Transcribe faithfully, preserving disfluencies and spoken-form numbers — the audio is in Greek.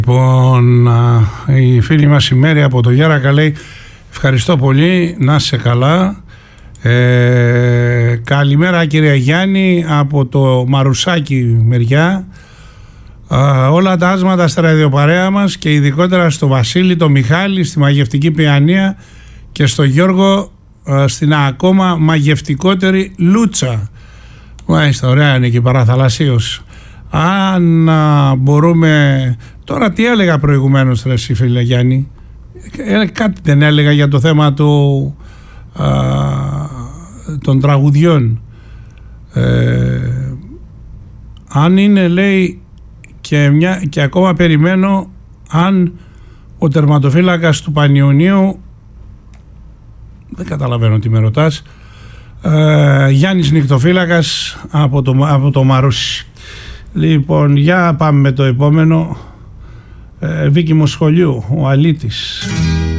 Λοιπόν, η φίλη μας η Μέρη από το Γιάρακα λέει ευχαριστώ πολύ, να είσαι καλά. Ε, καλημέρα κυρία Γιάννη από το Μαρουσάκι μεριά. Ε, όλα τα άσματα στη ραδιοπαρέα μας και ειδικότερα στο Βασίλη, το Μιχάλη, στη μαγευτική Πιανία και στο Γιώργο ε, στην ακόμα μαγευτικότερη Λούτσα. Μάλιστα, ωραία είναι και παραθαλασσίως. Αν α, μπορούμε... Τώρα τι έλεγα προηγουμένως ρε εσύ φίλε Γιάννη, ε, κάτι δεν έλεγα για το θέμα του, α, των τραγουδιών. Ε, αν είναι λέει και, μια, και ακόμα περιμένω αν ο τερματοφύλακας του Πανιωνίου, δεν καταλαβαίνω τι με ρωτάς, ε, Γιάννης Νυχτοφύλακας από το, από το Μαρούσι. Λοιπόν, για πάμε με το επόμενο. ε, Βίκη Μοσχολιού, ο Αλήτης.